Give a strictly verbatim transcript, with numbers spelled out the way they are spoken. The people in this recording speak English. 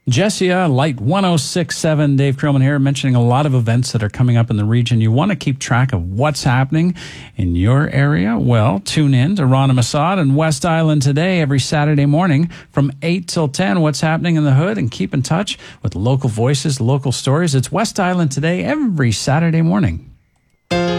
Jessia, Light one oh six point seven, Dave Krillman here, mentioning a lot of events that are coming up in the region. You want to keep track of what's happening in your area? Well, tune in to Rana Masad and West Island Today every Saturday morning from eight till ten. What's happening in the hood, and keep in touch with local voices, local stories. It's West Island Today every Saturday morning.